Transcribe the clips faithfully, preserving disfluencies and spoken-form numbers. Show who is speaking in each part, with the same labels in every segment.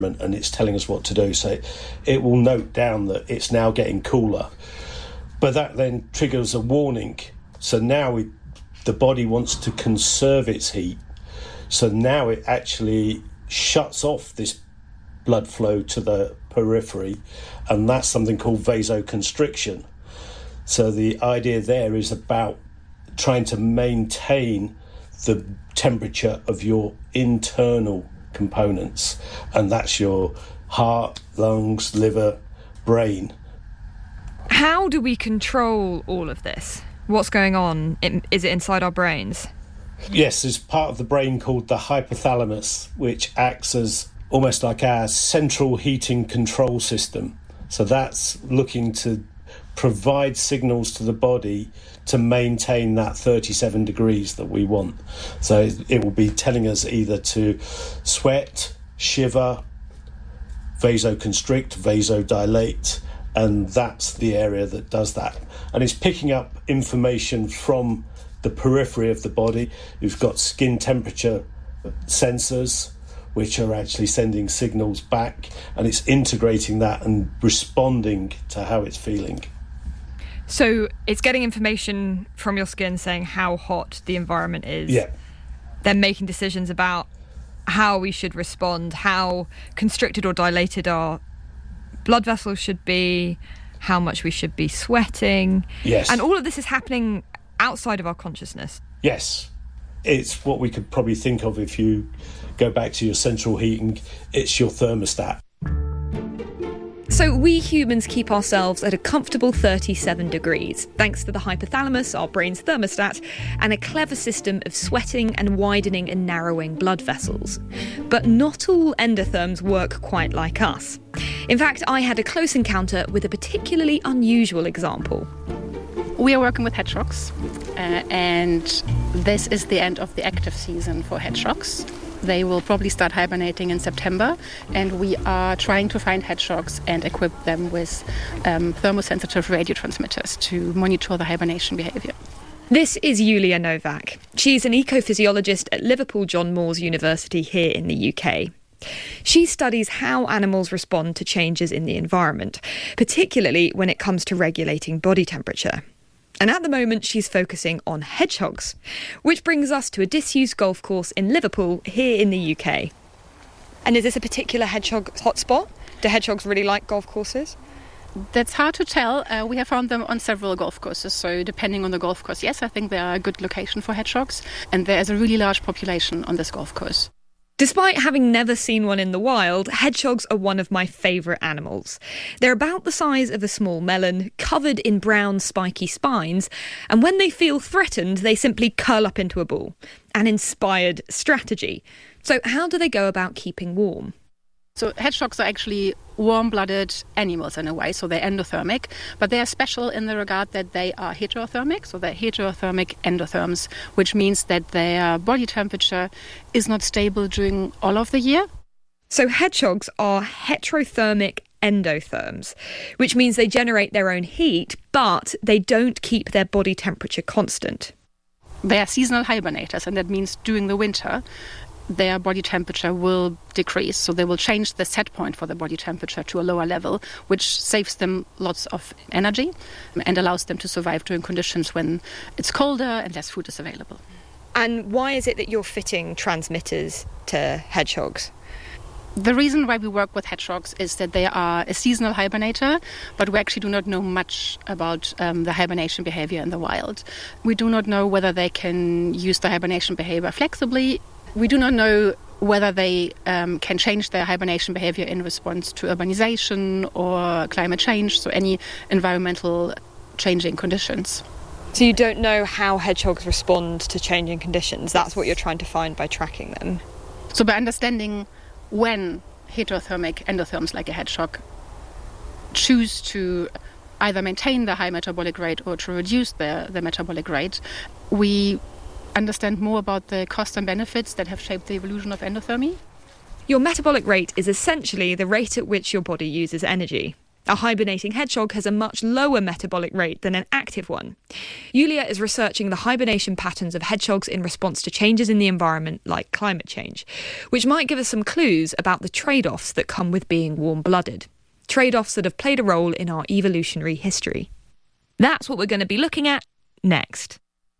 Speaker 1: and it's telling us what to do. So it, it will note down that it's now getting cooler. But that then triggers a warning. So now we, the body wants to conserve its heat. So now it actually shuts off this blood flow to the periphery, and that's something called vasoconstriction. So the idea there is about trying to maintain the temperature of your internal components, and that's your heart, lungs, liver, brain.
Speaker 2: How do we control all of this? What's going on? Is it inside our brains?
Speaker 1: Yes, there's part of the brain called the hypothalamus, which acts as almost like our central heating control system. So that's looking to provide signals to the body to maintain that thirty-seven degrees that we want. So it will be telling us either to sweat, shiver, vasoconstrict, vasodilate, and that's the area that does that. And it's picking up information from the periphery of the body. You've got skin temperature sensors, which are actually sending signals back, and it's integrating that and responding to how it's feeling.
Speaker 2: So it's getting information from your skin saying how hot the environment is.
Speaker 1: Yeah.
Speaker 2: Then making decisions about how we should respond, how constricted or dilated our blood vessels should be, how much we should be sweating.
Speaker 1: Yes.
Speaker 2: And all of this is happening outside of our consciousness.
Speaker 1: Yes. It's what we could probably think of if you go back to your central heating. It's your thermostat.
Speaker 2: So we humans keep ourselves at a comfortable thirty-seven degrees, thanks to the hypothalamus, our brain's thermostat, and a clever system of sweating and widening and narrowing blood vessels. But not all endotherms work quite like us. In fact, I had a close encounter with a particularly unusual example.
Speaker 3: We are working with hedgehogs, uh, and this is the end of the active season for hedgehogs. They will probably start hibernating in September, and we are trying to find hedgehogs and equip them with um, thermosensitive radio transmitters to monitor the hibernation behaviour.
Speaker 2: This is Yulia Novak. She's an ecophysiologist at Liverpool John Moores University here in the U K. She studies how animals respond to changes in the environment, particularly when it comes to regulating body temperature. And at the moment, she's focusing on hedgehogs, which brings us to a disused golf course in Liverpool, here in the U K. And is this a particular hedgehog hotspot? Do hedgehogs really like golf courses?
Speaker 3: That's hard to tell. Uh, we have found them on several golf courses, so depending on the golf course, yes, I think they are a good location for hedgehogs, and there is a really large population on this golf course.
Speaker 2: Despite having never seen one in the wild, hedgehogs are one of my favourite animals. They're about the size of a small melon, covered in brown spiky spines, and when they feel threatened, they simply curl up into a ball. An inspired strategy. So how do they go about keeping warm?
Speaker 3: So hedgehogs are actually warm-blooded animals in a way, so they're endothermic, but they are special in the regard that they are heterothermic, so they're heterothermic endotherms, which means that their body temperature is not stable during all of the year.
Speaker 2: So hedgehogs are heterothermic endotherms, which means they generate their own heat, but they don't keep their body temperature constant.
Speaker 3: They are seasonal hibernators, and that means during the winter, their body temperature will decrease. So they will change the set point for the body temperature to a lower level, which saves them lots of energy and allows them to survive during conditions when it's colder and less food is available.
Speaker 2: And why is it that you're fitting transmitters to hedgehogs?
Speaker 3: The reason why we work with hedgehogs is that they are a seasonal hibernator, but we actually do not know much about um, the hibernation behavior in the wild. We do not know whether they can use the hibernation behavior flexibly. We do not know whether they um, can change their hibernation behavior in response to urbanization or climate change, so any environmental changing conditions.
Speaker 2: So you don't know how hedgehogs respond to changing conditions. That's what you're trying to find by tracking them.
Speaker 3: So by understanding when heterothermic endotherms like a hedgehog choose to either maintain the high metabolic rate or to reduce their, their metabolic rate, we understand more about the costs and benefits that have shaped the evolution of endothermy.
Speaker 2: Your metabolic rate is essentially the rate at which your body uses energy. A hibernating hedgehog has a much lower metabolic rate than an active one. Yulia is researching the hibernation patterns of hedgehogs in response to changes in the environment like climate change, which might give us some clues about the trade-offs that come with being warm-blooded. Trade-offs that have played a role in our evolutionary history. That's what we're going to be looking at next.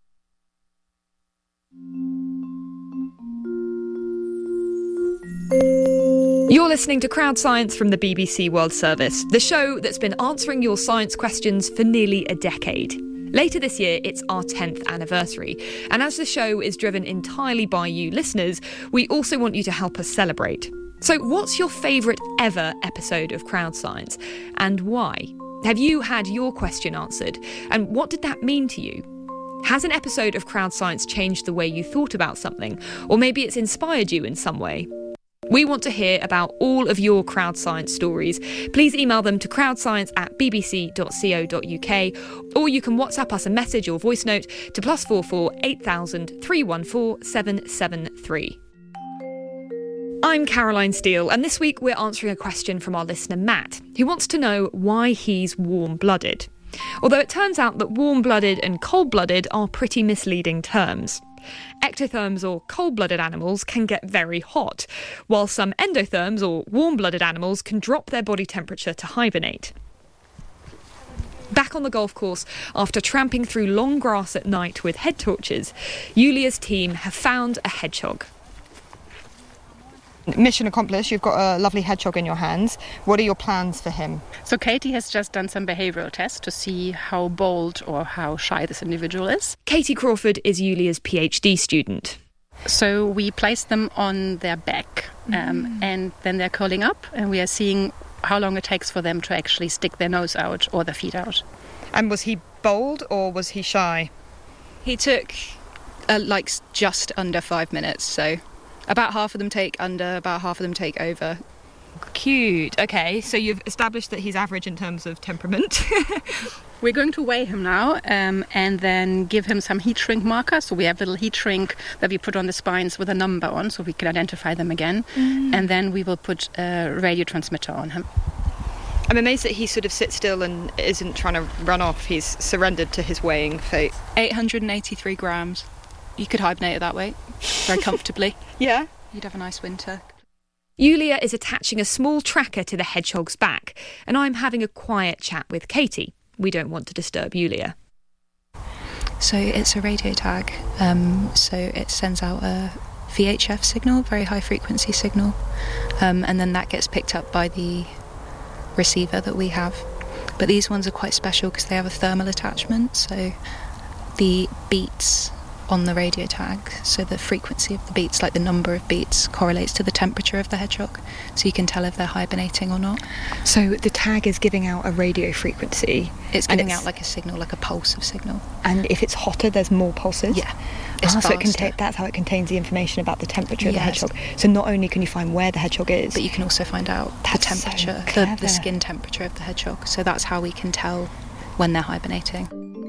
Speaker 2: You're listening to Crowd Science from the B B C World Service, the show that's been answering your science questions for nearly a decade. Later this year, it's our tenth anniversary. And as the show is driven entirely by you listeners, we also want you to help us celebrate. So what's your favourite ever episode of Crowd Science, and why? Have you had your question answered? And what did that mean to you? Has an episode of Crowd Science changed the way you thought about something? Or maybe it's inspired you in some way? We want to hear about all of your Crowd Science stories. Please email them to crowdscience at bbc dot co dot uk, or you can WhatsApp us a message or voice note to plus four four eight thousand three one four seven seven three. I'm Caroline Steele, and this week we're answering a question from our listener Matt, who wants to know why he's warm-blooded. Although it turns out that warm-blooded and cold-blooded are pretty misleading terms. Ectotherms or cold-blooded animals can get very hot, while some endotherms or warm-blooded animals can drop their body temperature to hibernate. Back on the golf course, after tramping through long grass at night with head torches, Yulia's team have found a hedgehog.
Speaker 4: Mission accomplished. You've got a lovely hedgehog in your hands. What are your plans for him?
Speaker 3: So Katie has just done some behavioural tests to see how bold or how shy this individual is.
Speaker 2: Katie Crawford is Yulia's PhD student.
Speaker 3: So we place them on their back um, mm. and then they're curling up, and we are seeing how long it takes for them to actually stick their nose out or their feet out.
Speaker 4: And was he bold or was he shy?
Speaker 5: He took uh, like just under five minutes, so about half of them take under, about half of them take over.
Speaker 4: Cute. Okay, so you've established that he's average in terms of temperament.
Speaker 3: We're going to weigh him now um, and then give him some heat shrink markers. So we have little heat shrink that we put on the spines with a number on so we can identify them again. Mm. And then we will put a radio transmitter on him.
Speaker 4: I'm amazed that he sort of sits still and isn't trying to run off. He's surrendered to his weighing fate.
Speaker 5: eight hundred eighty-three grams. You could hibernate at that weight very comfortably.
Speaker 4: Yeah.
Speaker 5: You'd have a nice winter.
Speaker 2: Yulia is attaching a small tracker to the hedgehog's back, and I'm having a quiet chat with Katie. We don't want to disturb Yulia.
Speaker 5: So it's a radio tag. Um, so it sends out a V H F signal, very high frequency signal, um, and then that gets picked up by the receiver that we have. But these ones are quite special because they have a thermal attachment, so the beats on the radio tag, so the frequency of the beats, like the number of beats, correlates to the temperature of the hedgehog, so you can tell if they're hibernating or not.
Speaker 4: So the tag is giving out a radio frequency.
Speaker 5: It's giving it's, out like a signal, like a pulse of signal.
Speaker 4: And if it's hotter, there's more pulses?
Speaker 5: Yeah. It's
Speaker 4: ah, so it contain, that's how it contains the information about the temperature of
Speaker 5: yes.
Speaker 4: the hedgehog. So not only can you find where the hedgehog is,
Speaker 5: but you can also find out
Speaker 4: that's
Speaker 5: the temperature,
Speaker 4: so
Speaker 5: the, the skin temperature of the hedgehog. So that's how we can tell when they're hibernating.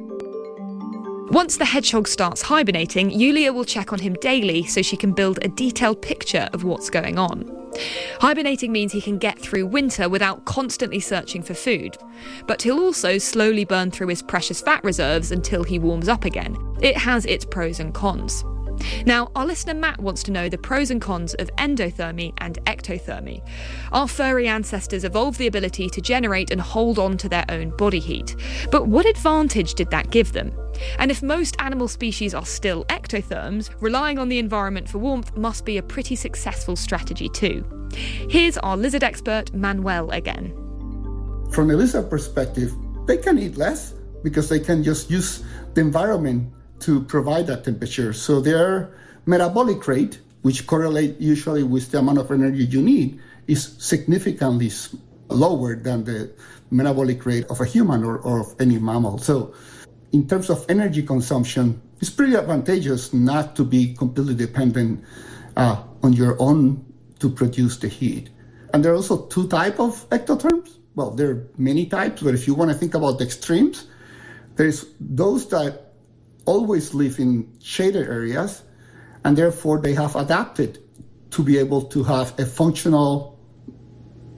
Speaker 2: Once the hedgehog starts hibernating, Yulia will check on him daily so she can build a detailed picture of what's going on. Hibernating means he can get through winter without constantly searching for food. But he'll also slowly burn through his precious fat reserves until he warms up again. It has its pros and cons. Now, our listener Matt wants to know the pros and cons of endothermy and ectothermy. Our furry ancestors evolved the ability to generate and hold on to their own body heat. But what advantage did that give them? And if most animal species are still ectotherms, relying on the environment for warmth must be a pretty successful strategy too. Here's our lizard expert Manuel again.
Speaker 6: From a lizard perspective, they can eat less because they can just use the environment to provide that temperature. So their metabolic rate, which correlate usually with the amount of energy you need, is significantly lower than the metabolic rate of a human or, or of any mammal. So in terms of energy consumption, it's pretty advantageous not to be completely dependent uh, on your own to produce the heat. And there are also two types of ectotherms. Well, there are many types, but if you want to think about the extremes, there's those that always live in shaded areas, and therefore they have adapted to be able to have a functional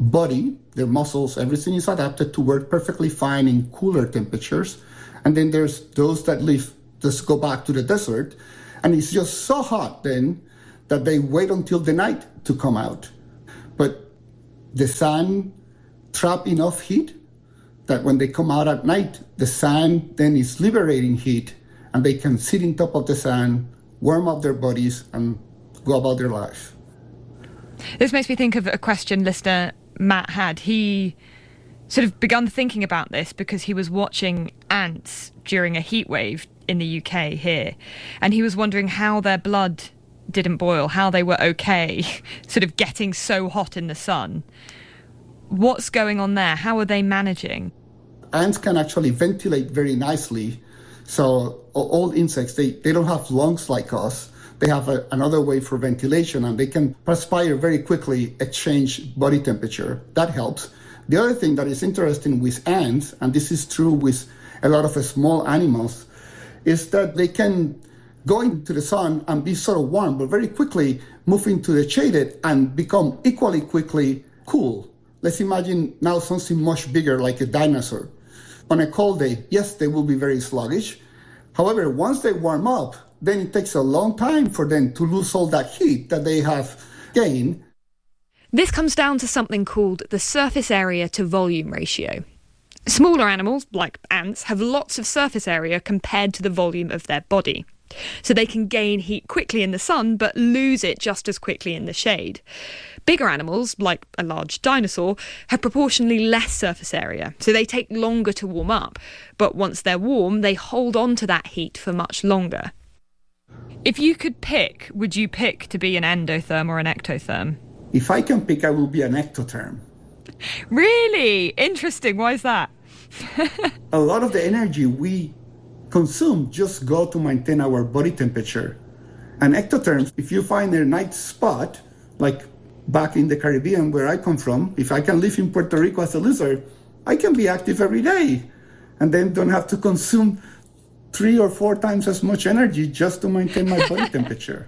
Speaker 6: body, their muscles, everything is adapted to work perfectly fine in cooler temperatures. And then there's those that live, just go back to the desert, and it's just so hot then that they wait until the night to come out. But the sun traps enough heat that when they come out at night, the sun then is liberating heat, and they can sit on top of the sun, warm up their bodies, and go about their life.
Speaker 2: This makes me think of a question listener Matt had. He sort of begun thinking about this because he was watching ants during a heat wave in the U K here, and he was wondering how their blood didn't boil, how they were okay, sort of getting so hot in the sun. What's going on there? How are they managing?
Speaker 6: Ants can actually ventilate very nicely. So all insects, they, they don't have lungs like us. They have a, another way for ventilation, and they can perspire very quickly, exchange body temperature. That helps. The other thing that is interesting with ants, and this is true with a lot of small animals, is that they can go into the sun and be sort of warm, but very quickly move into the shaded and become equally quickly cool. Let's imagine now something much bigger like a dinosaur. On a cold day, yes, they will be very sluggish. However, once they warm up, then it takes a long time for them to lose all that heat that they have gained.
Speaker 2: This comes down to something called the surface area to volume ratio. Smaller animals, like ants, have lots of surface area compared to the volume of their body. So they can gain heat quickly in the sun, but lose it just as quickly in the shade. Bigger animals, like a large dinosaur, have proportionally less surface area, so they take longer to warm up. But once they're warm, they hold on to that heat for much longer. If you could pick, would you pick to be an endotherm or an ectotherm?
Speaker 6: If I can pick, I will be an ectotherm.
Speaker 2: Really? Interesting. Why is that?
Speaker 6: A lot of the energy we consume just go to maintain our body temperature. And ectotherms, if you find a nice spot, like back in the Caribbean where I come from, if I can live in Puerto Rico as a lizard, I can be active every day and then don't have to consume three or four times as much energy just to maintain my body temperature.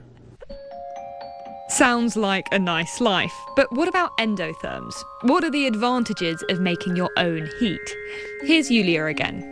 Speaker 2: Sounds like a nice life. But what about endotherms? What are the advantages of making your own heat? Here's Julia again.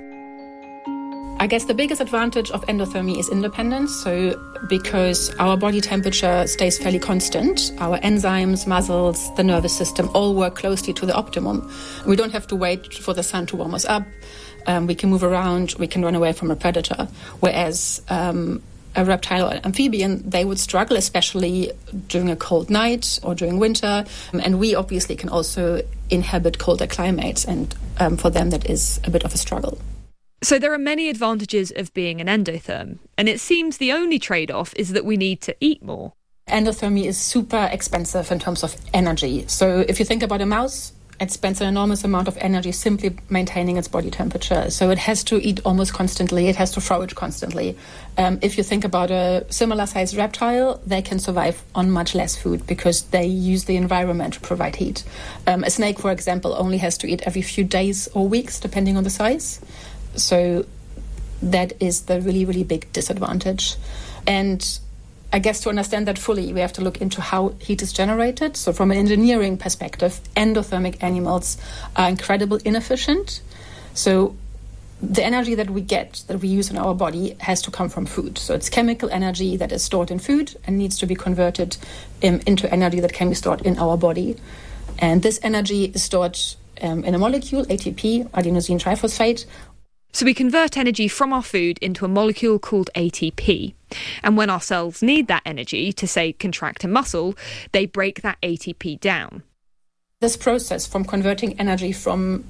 Speaker 3: I guess the biggest advantage of endothermy is independence. So because our body temperature stays fairly constant, our enzymes, muscles, the nervous system all work closely to the optimum. We don't have to wait for the sun to warm us up. Um, we can move around, we can run away from a predator. Whereas um, a reptile or amphibian, they would struggle, especially during a cold night or during winter. And we obviously can also inhabit colder climates. And um, for them, that is a bit of a struggle.
Speaker 2: So there are many advantages of being an endotherm, and it seems the only trade-off is that we need to eat more.
Speaker 3: Endothermy is super expensive in terms of energy. So if you think about a mouse, it spends an enormous amount of energy simply maintaining its body temperature. So it has to eat almost constantly, it has to forage constantly. Um, if you think about a similar-sized reptile, they can survive on much less food because they use the environment to provide heat. Um, a snake, for example, only has to eat every few days or weeks, depending on the size. So that is the really, really big disadvantage. And I guess to understand that fully, we have to look into how heat is generated. So from an engineering perspective, endothermic animals are incredibly inefficient. So the energy that we get, that we use in our body, has to come from food. So it's chemical energy that is stored in food and needs to be converted um, into energy that can be stored in our body. And this energy is stored um, in a molecule, A T P, adenosine triphosphate.
Speaker 2: So we convert energy from our food into a molecule called A T P. And when our cells need that energy to, say, contract a muscle, they break that A T P down.
Speaker 3: This process from converting energy from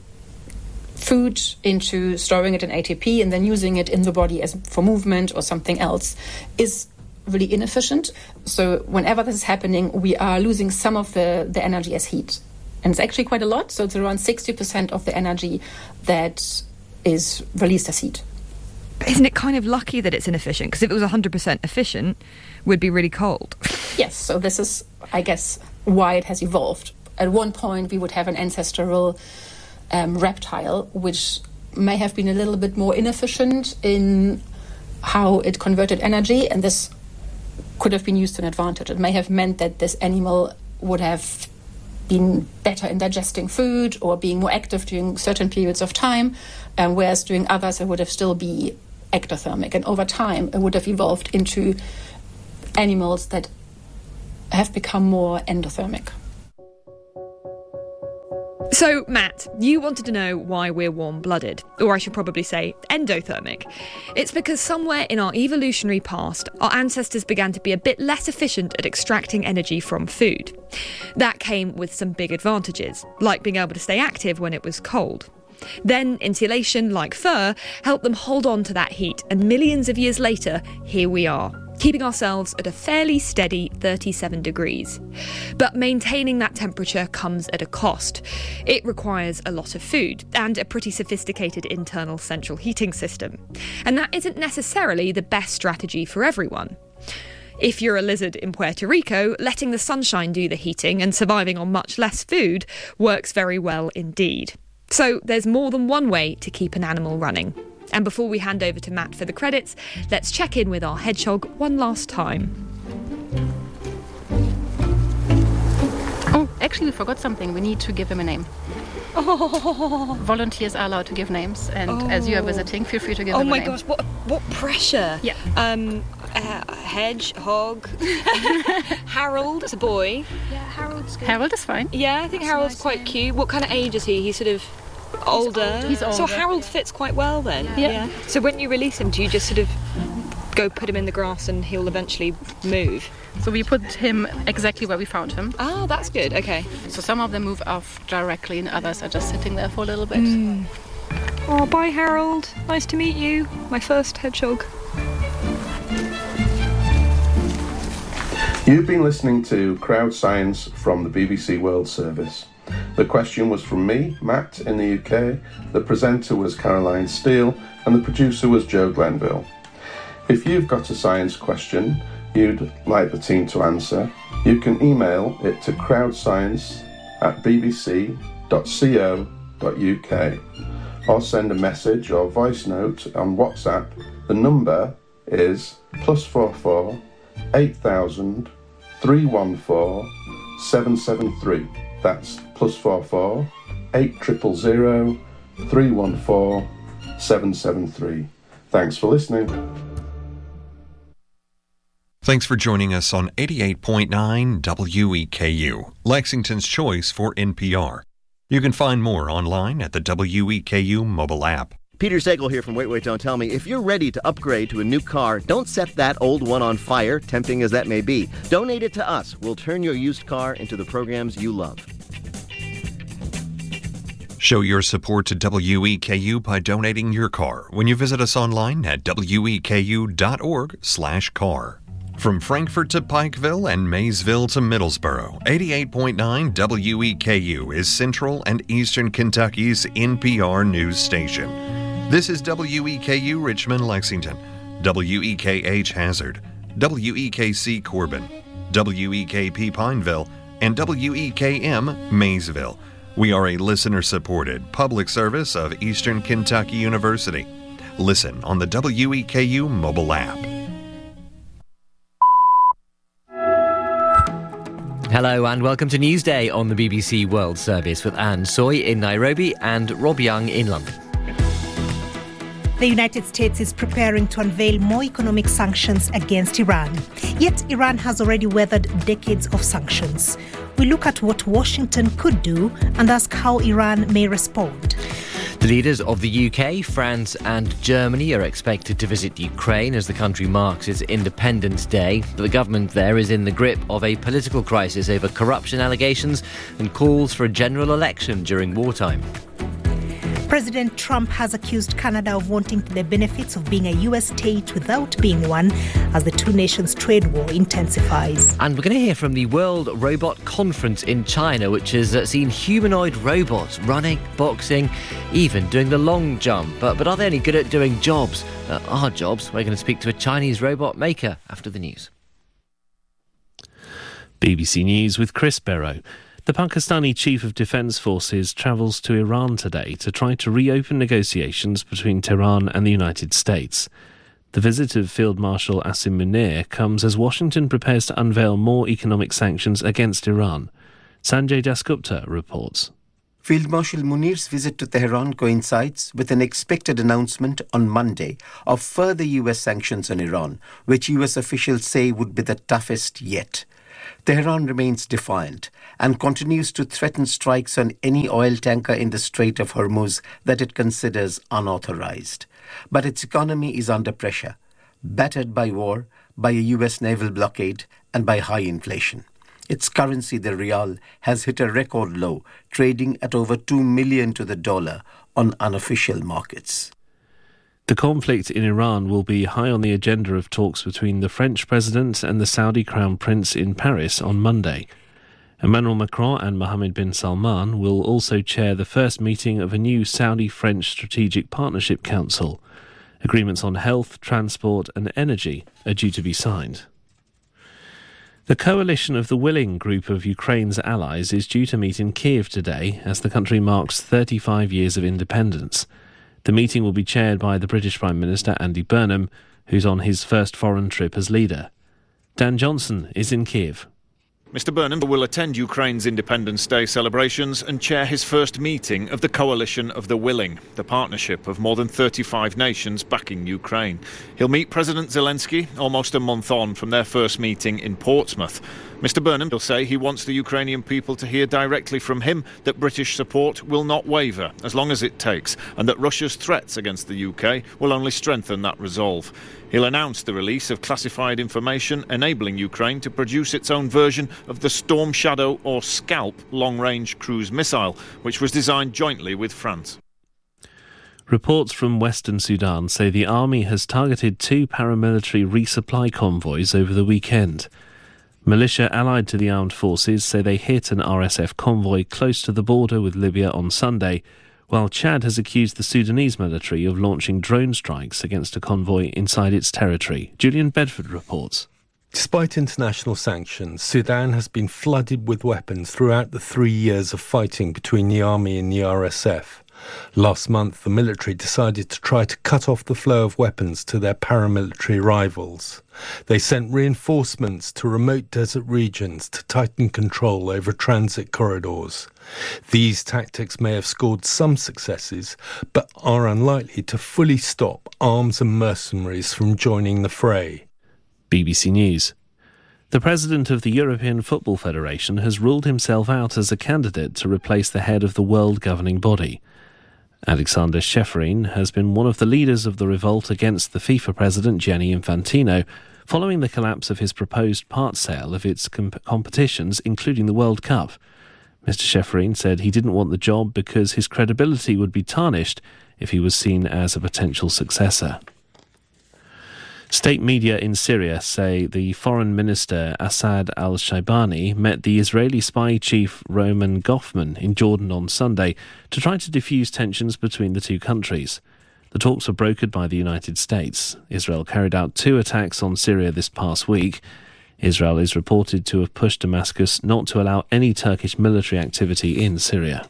Speaker 3: food into storing it in A T P and then using it in the body as for movement or something else is really inefficient. So whenever this is happening, we are losing some of the, the energy as heat. And it's actually quite a lot. So it's around sixty percent of the energy that is released as heat.
Speaker 2: Isn't it kind of lucky that it's inefficient? Because if it was one hundred percent efficient, we'd be really cold.
Speaker 3: Yes, so this is, I guess, why it has evolved. At one point, we would have an ancestral um, reptile, which may have been a little bit more inefficient in how it converted energy, and this could have been used to an advantage. It may have meant that this animal would have been better in digesting food or being more active during certain periods of time, um, whereas during others it would have still be ectothermic. And over time it would have evolved into animals that have become more endothermic.
Speaker 2: So, Matt, you wanted to know why we're warm-blooded, or I should probably say endothermic. It's because somewhere in our evolutionary past, our ancestors began to be a bit less efficient at extracting energy from food. That came with some big advantages, like being able to stay active when it was cold. Then insulation, like fur, helped them hold on to that heat, and millions of years later, here we are, keeping ourselves at a fairly steady thirty-seven degrees. But maintaining that temperature comes at a cost. It requires a lot of food and a pretty sophisticated internal central heating system. And that isn't necessarily the best strategy for everyone. If you're a lizard in Puerto Rico, letting the sunshine do the heating and surviving on much less food works very well indeed. So there's more than one way to keep an animal running. And before we hand over to Matt for the credits, let's check in with our hedgehog one last time.
Speaker 3: Oh, actually we forgot something. We need to give him a name. Oh. Volunteers are allowed to give names, and oh. as you are visiting, feel free to give
Speaker 2: oh
Speaker 3: him a name.
Speaker 2: Oh my gosh, what what pressure.
Speaker 3: Yeah.
Speaker 2: Um, uh, hedgehog. Harold, it's a boy.
Speaker 3: Yeah, Harold's good. Harold is fine.
Speaker 2: Yeah, I think That's Harold's nice quite name. Cute. What kind of age is he? He's sort of older.
Speaker 3: He's older.
Speaker 2: So Harold fits quite well then.
Speaker 3: Yeah. yeah.
Speaker 2: So when you release him, do you just sort of go put him in the grass and he'll eventually move?
Speaker 3: So we put him exactly where we found him.
Speaker 2: Oh, that's good. Okay.
Speaker 3: So some of them move off directly and others are just sitting there for a little bit.
Speaker 2: Mm. Oh, bye Harold. Nice to meet you. My first hedgehog.
Speaker 7: You've been listening to Crowd Science from the B B C World Service. The question was from me, Matt, in the U K, the presenter was Caroline Steele, and the producer was Joe Glenville. If you've got a science question you'd like the team to answer, you can email it to crowdscience at b b c dot co dot u k or send a message or voice note on WhatsApp. The number is plus four four eight thousand three one four seven seven three. That's plus four four eight triple zero three one four seven seven three. Thanks for listening.
Speaker 8: Thanks for joining us on eighty-eight point nine W E K U, Lexington's choice for N P R. You can find more online at the W E K U mobile app.
Speaker 9: Peter Sagal here from Wait, Wait, Don't Tell Me. If you're ready to upgrade to a new car, don't set that old one on fire, tempting as that may be. Donate it to us. We'll turn your used car into the programs you love.
Speaker 8: Show your support to W E K U by donating your car when you visit us online at w e k u dot org slash car. From Frankfort to Pikeville and Maysville to Middlesboro, eighty-eight point nine W E K U is Central and Eastern Kentucky's N P R news station. This is W E K U Richmond, Lexington, W E K H Hazard, W E K C Corbin, W E K P Pineville, and W E K M Maysville. We are a listener-supported public service of Eastern Kentucky University. Listen on the W E K U mobile app.
Speaker 10: Hello and welcome to Newsday on the B B C World Service with Anne Soy in Nairobi and Rob Young in London.
Speaker 11: The United States is preparing to unveil more economic sanctions against Iran. Yet Iran has already weathered decades of sanctions. We look at what Washington could do and ask how Iran may respond.
Speaker 10: The leaders of the U K, France and Germany are expected to visit Ukraine as the country marks its Independence Day. But the government there is in the grip of a political crisis over corruption allegations and calls for a general election during wartime.
Speaker 11: President Trump has accused Canada of wanting the benefits of being a U S state without being one as the two nations' trade war intensifies.
Speaker 10: And we're going to hear from the World Robot Conference in China, which has uh, seen humanoid robots running, boxing, even doing the long jump. But, but are they any good at doing jobs? Uh, our jobs? We're going to speak to a Chinese robot maker after the news.
Speaker 12: B B C News with Chris Barrow. The Pakistani Chief of Defence Forces travels to Iran today to try to reopen negotiations between Tehran and the United States. The visit of Field Marshal Asim Munir comes as Washington prepares to unveil more economic sanctions against Iran. Sanjay Dasgupta reports.
Speaker 13: Field Marshal Munir's visit to Tehran coincides with an expected announcement on Monday of further U S sanctions on Iran, which U S officials say would be the toughest yet. Tehran remains defiant and continues to threaten strikes on any oil tanker in the Strait of Hormuz that it considers unauthorized. But its economy is under pressure, battered by war, by a U S naval blockade, and by high inflation. Its currency, the rial, has hit a record low, trading at over two million to the dollar on unofficial markets.
Speaker 12: The conflict in Iran will be high on the agenda of talks between the French president and the Saudi Crown Prince in Paris on Monday. Emmanuel Macron and Mohammed bin Salman will also chair the first meeting of a new Saudi-French Strategic Partnership Council. Agreements on health, transport and energy are due to be signed. The coalition of the willing group of Ukraine's allies is due to meet in Kiev today as the country marks thirty-five years of independence. The meeting will be chaired by the British Prime Minister Andy Burnham, who's on his first foreign trip as leader. Dan Johnson is in Kiev.
Speaker 14: Mister Burnham will attend Ukraine's Independence Day celebrations and chair his first meeting of the Coalition of the Willing, the partnership of more than thirty-five nations backing Ukraine. He'll meet President Zelensky almost a month on from their first meeting in Portsmouth. Mister Burnham will say he wants the Ukrainian people to hear directly from him that British support will not waver as long as it takes, and that Russia's threats against the U K will only strengthen that resolve. He'll announce the release of classified information enabling Ukraine to produce its own version of the Storm Shadow or Scalp long-range cruise missile, which was designed jointly with France.
Speaker 12: Reports from Western Sudan say the army has targeted two paramilitary resupply convoys over the weekend. Militia allied to the armed forces say they hit an R S F convoy close to the border with Libya on Sunday, while Chad has accused the Sudanese military of launching drone strikes against a convoy inside its territory. Julian Bedford reports.
Speaker 15: Despite international sanctions, Sudan has been flooded with weapons throughout the three years of fighting between the army and the R S F. Last month, the military decided to try to cut off the flow of weapons to their paramilitary rivals. They sent reinforcements to remote desert regions to tighten control over transit corridors. These tactics may have scored some successes, but are unlikely to fully stop arms and mercenaries from joining the fray.
Speaker 12: B B C News. The president of the European Football Federation has ruled himself out as a candidate to replace the head of the world governing body. Alexander Ceferin has been one of the leaders of the revolt against the FIFA president Gianni Infantino, following the collapse of his proposed part sale of its comp- competitions, including the World Cup. Mister Ceferin said he didn't want the job because his credibility would be tarnished if he was seen as a potential successor. State media in Syria say the Foreign Minister Assad al-Shaibani met the Israeli spy chief Roman Goffman in Jordan on Sunday to try to defuse tensions between the two countries. The talks were brokered by the United States. Israel carried out two attacks on Syria this past week. Israel is reported to have pushed Damascus not to allow any Turkish military activity in Syria.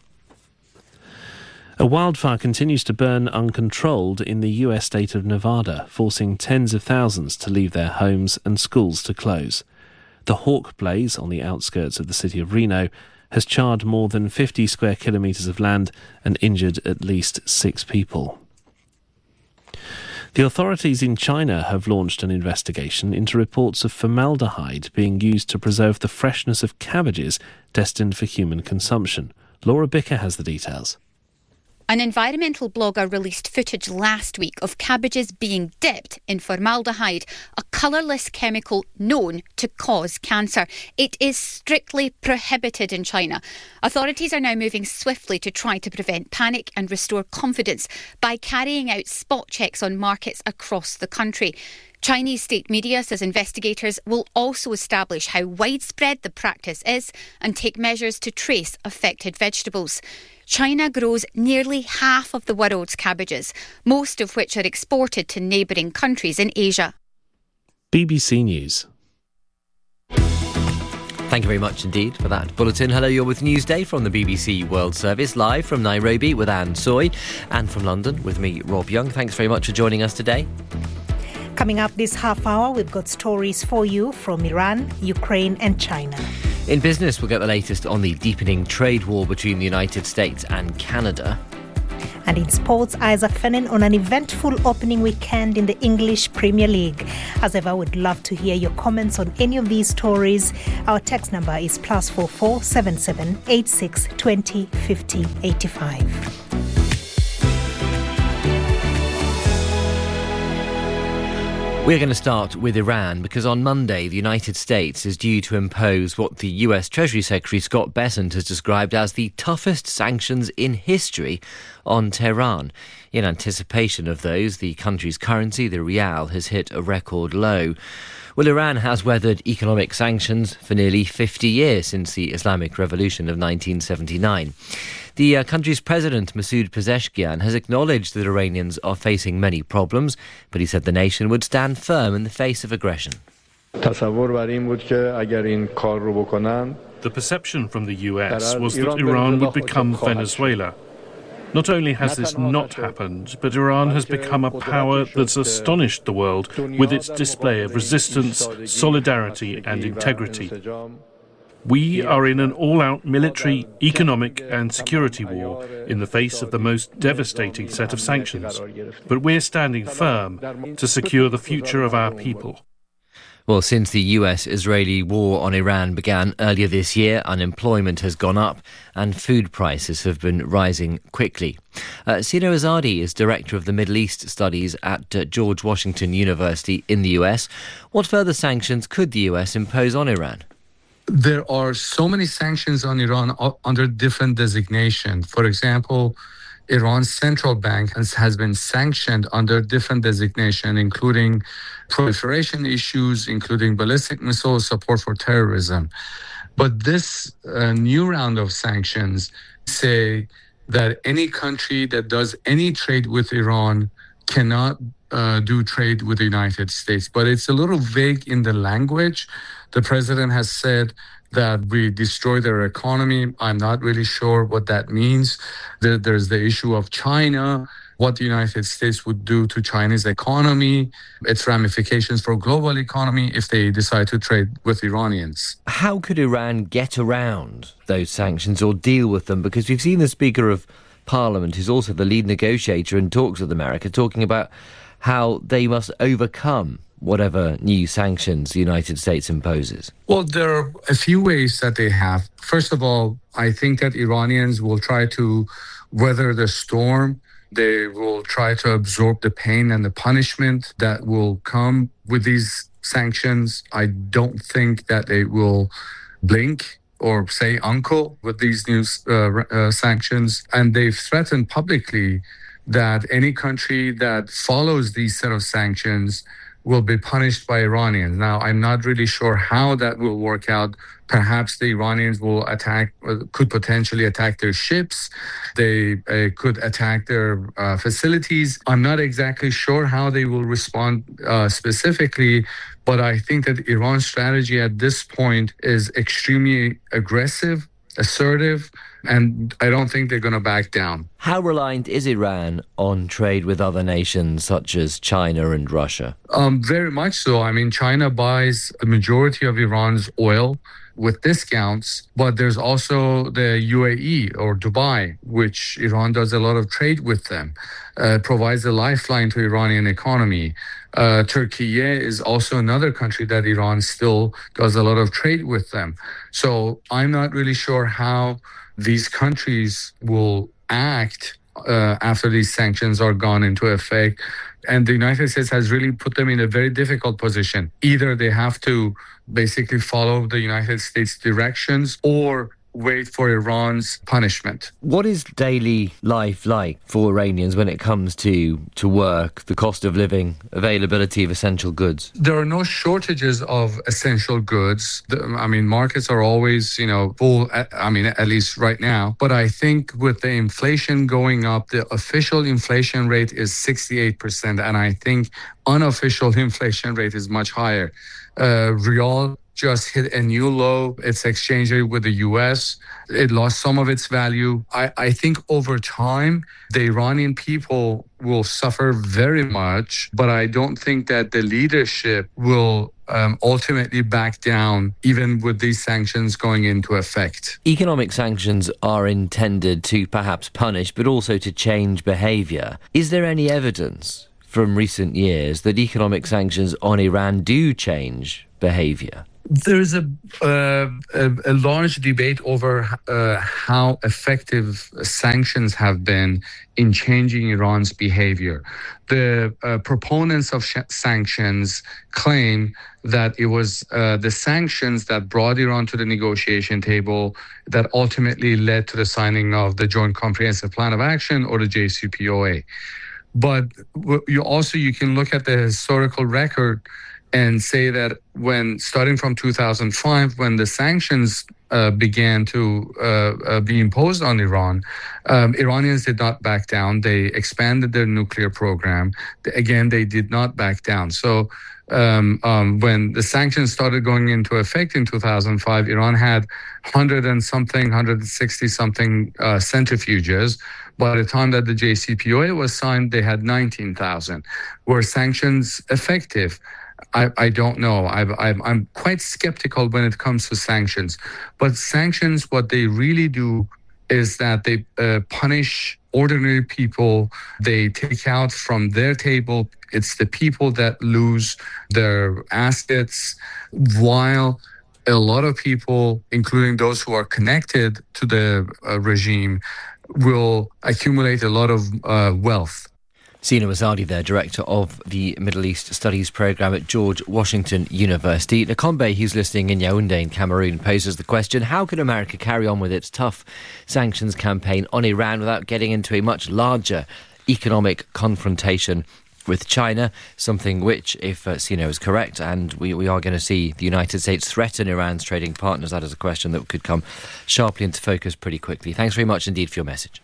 Speaker 12: A wildfire continues to burn uncontrolled in the U S state of Nevada, forcing tens of thousands to leave their homes and schools to close. The Hawk Blaze, on the outskirts of the city of Reno, has charred more than fifty square kilometres of land and injured at least six people. The authorities in China have launched an investigation into reports of formaldehyde being used to preserve the freshness of cabbages destined for human consumption. Laura Bicker has the details.
Speaker 16: An environmental blogger released footage last week of cabbages being dipped in formaldehyde, a colourless chemical known to cause cancer. It is strictly prohibited in China. Authorities are now moving swiftly to try to prevent panic and restore confidence by carrying out spot checks on markets across the country. Chinese state media says investigators will also establish how widespread the practice is and take measures to trace affected vegetables. China grows nearly half of the world's cabbages, most of which are exported to neighbouring countries in Asia.
Speaker 12: B B C News.
Speaker 10: Thank you very much indeed for that bulletin. Hello, you're with Newsday from the B B C World Service, live from Nairobi with Anne Soy, and from London with me, Rob Young. Thanks very much for joining us today.
Speaker 11: Coming up this half hour, we've got stories for you from Iran, Ukraine and China.
Speaker 10: In business, we'll get the latest on the deepening trade war between the United States and Canada.
Speaker 11: And in sports, Isaac Fennin on an eventful opening weekend in the English Premier League. As ever, we'd love to hear your comments on any of these stories. Our text number is plus four four seven seven eight six twenty fifty eighty five.
Speaker 10: We're going to start with Iran because on Monday the United States is due to impose what the U S Treasury Secretary Scott Bessent has described as the toughest sanctions in history on Tehran. In anticipation of those, the country's currency, the rial, has hit a record low. Well, Iran has weathered economic sanctions for nearly fifty years since the Islamic Revolution of nineteen seventy-nine. The uh, country's president, Masoud Pezeshkian, has acknowledged that Iranians are facing many problems, but he said the nation would stand firm in the face of aggression.
Speaker 17: The perception from the U S was that Iran would become Venezuela. Not only has this not happened, but Iran has become a power that's astonished the world with its display of resistance, solidarity and integrity. We are in an all-out military, economic and security war in the face of the most devastating set of sanctions. But we're standing firm to secure the future of our people.
Speaker 10: Well, since the U S-Israeli war on Iran began earlier this year, unemployment has gone up and food prices have been rising quickly. Uh, Sina Azadi is Director of the Middle East Studies at uh, George Washington University in the U S. What further sanctions could the U S impose on Iran?
Speaker 18: There are so many sanctions on Iran under different designations. For example, Iran's central bank has, has been sanctioned under different designation, including proliferation issues, including ballistic missile support for terrorism. But this uh, new round of sanctions say that any country that does any trade with Iran cannot uh, do trade with the United States. But it's a little vague in the language. The president has said that we destroy their economy. I'm not really sure what that means. There, there's the issue of China, what the United States would do to China's economy, its ramifications for global economy if they decide to trade with Iranians.
Speaker 10: How could Iran get around those sanctions or deal with them? Because we've seen the Speaker of Parliament, who's also the lead negotiator in talks with America, talking about how they must overcome whatever new sanctions the United States imposes?
Speaker 18: Well, there are a few ways that they have. First of all, I think that Iranians will try to weather the storm. They will try to absorb the pain and the punishment that will come with these sanctions. I don't think that they will blink or say uncle with these new uh, uh, sanctions. And they've threatened publicly that any country that follows these set of sanctions will be punished by Iranians. Now, I'm not really sure how that will work out. Perhaps the Iranians will attack, could potentially attack their ships. They uh, could attack their uh, facilities. I'm not exactly sure how they will respond uh, specifically, but I think that Iran's strategy at this point is extremely aggressive, assertive, and I don't think they're going to back down.
Speaker 10: How reliant is Iran on trade with other nations such as China and Russia?
Speaker 18: Um, very much so. I mean, China buys a majority of Iran's oil with discounts, but there's also the U A E or Dubai, which Iran does a lot of trade with them, uh, provides a lifeline to Iranian economy. Uh, Turkey is also another country that Iran still does a lot of trade with them. So I'm not really sure how these countries will act uh, after these sanctions are gone into effect. And the United States has really put them in a very difficult position. Either they have to basically follow the United States directions or wait for Iran's punishment.
Speaker 10: What is daily life like for Iranians when it comes to, to work, the cost of living, availability of essential goods?
Speaker 18: There are no shortages of essential goods. The, I mean, markets are always, you know, full, I mean, at least right now. But I think with the inflation going up, the official inflation rate is sixty-eight percent. And I think unofficial inflation rate is much higher. Uh, Rial just hit a new low. Its exchange rate with the U S, it lost some of its value. I, I think over time, the Iranian people will suffer very much, but I don't think that the leadership will um, ultimately back down, even with these sanctions going into effect.
Speaker 10: Economic sanctions are intended to perhaps punish, but also to change behaviour. Is there any evidence from recent years that economic sanctions on Iran do change behaviour?
Speaker 18: There's a, uh, a a large debate over uh, how effective sanctions have been in changing Iran's behavior. The uh, proponents of sh- sanctions claim that it was uh, the sanctions that brought Iran to the negotiation table that ultimately led to the signing of the Joint Comprehensive Plan of Action, or the J C P O A. But you also you can look at the historical record and say that when, starting from two thousand five, when the sanctions uh, began to uh, uh, be imposed on Iran, um, Iranians did not back down. They expanded their nuclear program. Again, they did not back down. So um, um, when the sanctions started going into effect in two thousand five, Iran had one hundred and something, one hundred sixty something uh, centrifuges. By the time that the J C P O A was signed, they had nineteen thousand. Were sanctions effective? I, I don't know. I've, I've, I'm quite skeptical when it comes to sanctions. But sanctions, what they really do is that they uh, punish ordinary people. They take out from their table. It's the people that lose their assets, while a lot of people, including those who are connected to the uh, regime, will accumulate a lot of uh, wealth.
Speaker 10: Sina Azadi there, Director of the Middle East Studies Programme at George Washington University. Nakombe, who's listening in Yaoundé in Cameroon, poses the question, how can America carry on with its tough sanctions campaign on Iran without getting into a much larger economic confrontation with China, something which, if uh, Sina is correct, and we, we are going to see the United States threaten Iran's trading partners, that is a question that could come sharply into focus pretty quickly. Thanks very much indeed for your message.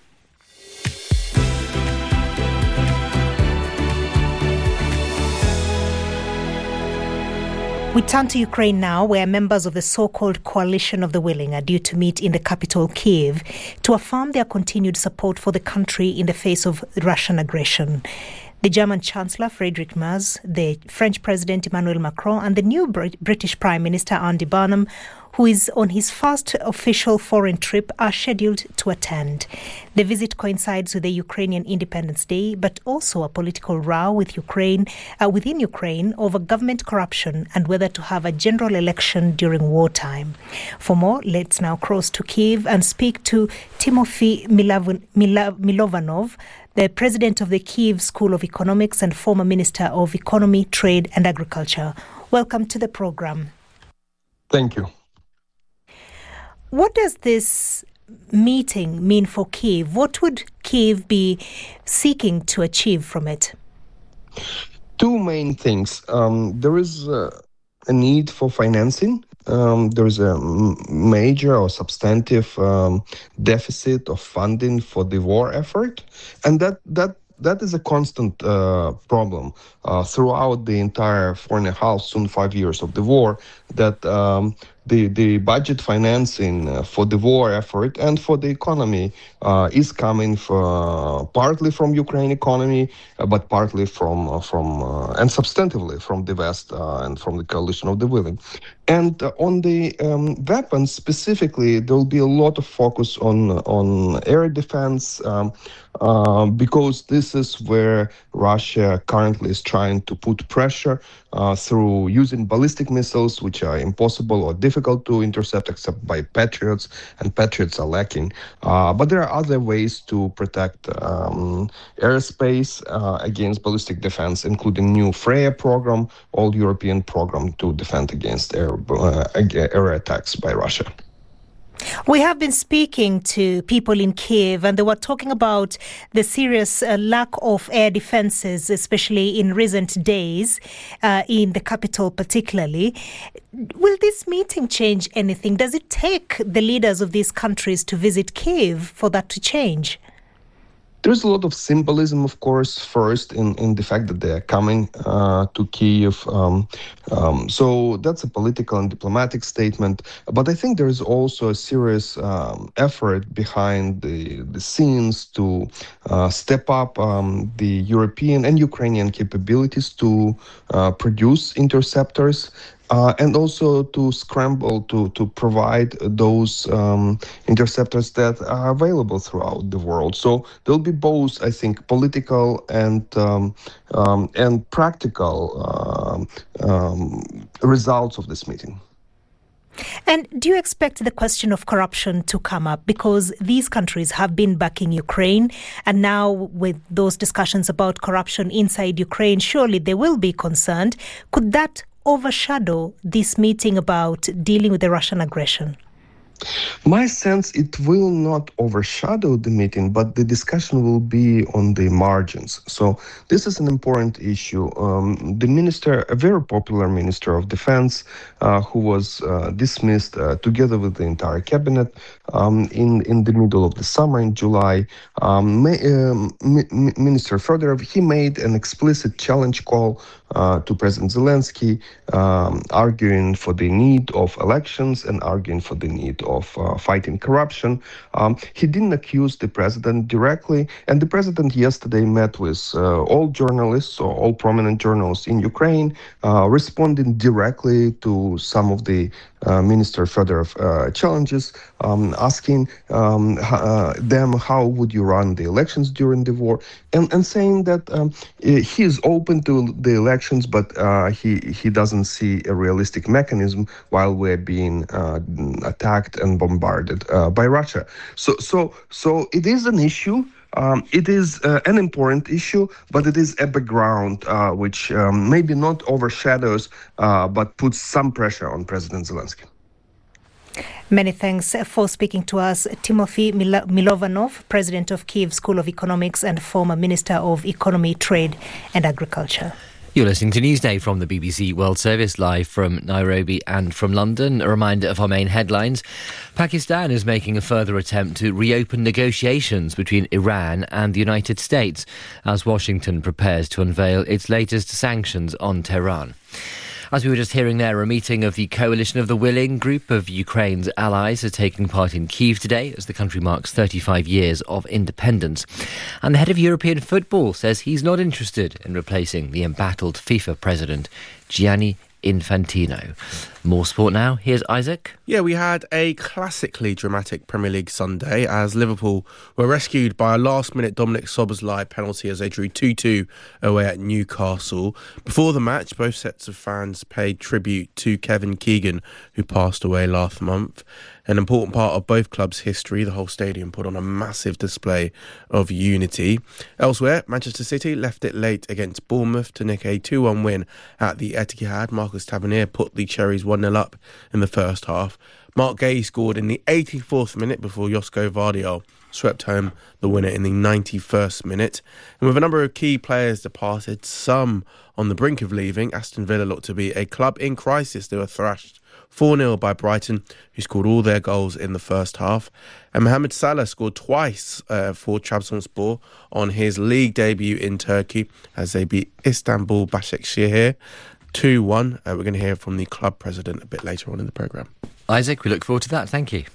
Speaker 11: We turn to Ukraine now, where members of the so-called Coalition of the Willing are due to meet in the capital, Kyiv, to affirm their continued support for the country in the face of Russian aggression. The German Chancellor Friedrich Merz, the French President Emmanuel Macron, and the new Brit- British Prime Minister Andy Burnham, who is on his first official foreign trip, are scheduled to attend. The visit coincides with the Ukrainian Independence Day, but also a political row with Ukraine, uh, within Ukraine over government corruption and whether to have a general election during wartime. For more, let's now cross to Kyiv and speak to Timothy Milav- Milav- Milovanov, the president of the Kyiv School of Economics and former Minister of Economy, Trade and Agriculture. Welcome to the program.
Speaker 19: Thank you.
Speaker 11: What does this meeting mean for Kyiv? What would Kyiv be seeking to achieve from it?
Speaker 19: Two main things. Um, there is uh, a need for financing. Um, there is a major or substantive um, deficit of funding for the war effort, and that that that is a constant uh, problem uh, throughout the entire four and a half, soon five years of the war. That um, the the budget financing uh, for the war effort and for the economy uh, is coming for, uh, partly from Ukraine economy, uh, but partly from uh, from uh, and substantively from the West uh, and from the Coalition of the Willing. And uh, on the um, weapons specifically, there will be a lot of focus on on air defense um, uh, because this is where Russia currently is trying to put pressure uh, through using ballistic missiles, which are impossible or difficult to intercept except by Patriots, and Patriots are lacking. Uh, but there are other ways to protect um, airspace uh, against ballistic defense, including new Freya program, all European program to defend against air, uh, air attacks by Russia.
Speaker 11: We have been speaking to people in Kyiv, and they were talking about the serious uh, lack of air defenses, especially in recent days, uh, in the capital particularly. Will this meeting change anything? Does it take the leaders of these countries to visit Kyiv for that to change?
Speaker 19: There's a lot of symbolism, of course, first in, in the fact that they are coming uh, to Kyiv. Um, um, so that's a political and diplomatic statement. But I think there is also a serious um, effort behind the, the scenes to uh, step up um, the European and Ukrainian capabilities to uh, produce interceptors uh, and also to scramble to, to provide those um, interceptors that are available throughout the world. So there'll be both, I think, political and um, um, and practical um, um, results of this meeting.
Speaker 11: And do you expect the question of corruption to come up? Because these countries have been backing Ukraine, and now with those discussions about corruption inside Ukraine, surely they will be concerned. Could that overshadow this meeting about dealing with the Russian aggression?
Speaker 19: My sense, it will not overshadow the meeting, but the discussion will be on the margins. So this is an important issue. Um, the minister, a very popular minister of defense, uh, who was uh, dismissed uh, together with the entire cabinet um, in, in the middle of the summer in July, um, may, um, M- Minister Fedorov, he made an explicit challenge call uh, to President Zelensky, um, arguing for the need of elections and arguing for the need of uh, fighting corruption. Um, he didn't accuse the president directly, and the president yesterday met with uh, all journalists, or all prominent journalists in Ukraine, uh, responding directly to some of the uh, Minister Fedorov uh, challenges, um, asking um, uh, them how would you run the elections during the war, and, and saying that um, he is open to the elections, but uh, he, he doesn't see a realistic mechanism while we're being uh, attacked and bombarded uh, by Russia. So, so, so it is an issue. Um, it is uh, an important issue, but it is a background uh, which um, maybe not overshadows, uh, but puts some pressure on President Zelensky.
Speaker 11: Many thanks for speaking to us, Timothy Mil- Milovanov, President of Kyiv School of Economics and former Minister of Economy, Trade and Agriculture.
Speaker 10: You're listening to Newsday from the B B C World Service, live from Nairobi and from London. A reminder of our main headlines. Pakistan is making a further attempt to reopen negotiations between Iran and the United States as Washington prepares to unveil its latest sanctions on Tehran. As we were just hearing there, a meeting of the Coalition of the Willing group of Ukraine's allies are taking part in Kyiv today as the country marks thirty-five years of independence. And the head of European football says he's not interested in replacing the embattled FIFA president, Gianni Infantino. More sport now. Here's Isaac.
Speaker 20: Yeah, we had a classically dramatic Premier League Sunday as Liverpool were rescued by a last-minute Dominic Szoboszlai penalty as they drew two two away at Newcastle. Before the match, both sets of fans paid tribute to Kevin Keegan, who passed away last month. An important part of both clubs' history, the whole stadium put on a massive display of unity. Elsewhere, Manchester City left it late against Bournemouth to nick a two one win at the Etihad. Marcus Tavernier put the Cherries one nil up in the first half. Mark Gay scored in the eighty-fourth minute before Josko Vardiol swept home the winner in the ninety-first minute. And with a number of key players departed, some on the brink of leaving, Aston Villa looked to be a club in crisis. They were thrashed four nil by Brighton, who scored all their goals in the first half. And Mohamed Salah scored twice uh, for Trabzonspor on his league debut in Turkey as they beat Istanbul Başakşehir two one. Uh, we're going to hear from the club president a bit later on in the programme.
Speaker 10: Isaac, we look forward to that. Thank you.